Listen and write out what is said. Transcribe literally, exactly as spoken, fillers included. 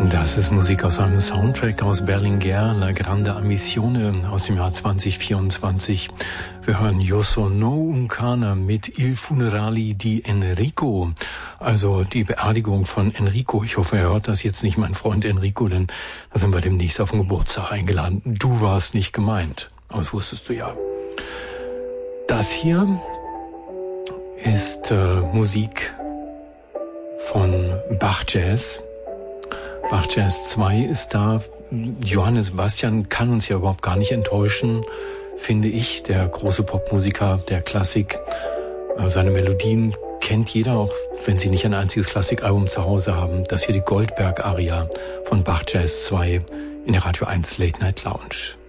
Das ist Musik aus einem Soundtrack aus Berlinguer, La Grande Ammissione aus dem Jahr zwanzig vierundzwanzig. Wir hören Io sono un cane mit Il funerali di Enrico, also die Beerdigung von Enrico. Ich hoffe, er hört das jetzt nicht, mein Freund Enrico, denn da sind wir demnächst auf den Geburtstag eingeladen. Du warst nicht gemeint, aber das wusstest du ja. Das hier ist äh, Musik von Bach Jazz. Bach Jazz zwei ist da. Johann Sebastian kann uns ja überhaupt gar nicht enttäuschen, finde ich. Der große Popmusiker der Klassik. Seine Melodien kennt jeder, auch wenn sie nicht ein einziges Klassikalbum zu Hause haben. Das hier die Goldberg-Aria von Bach Jazz zwei in der Radio eins Late Night Lounge.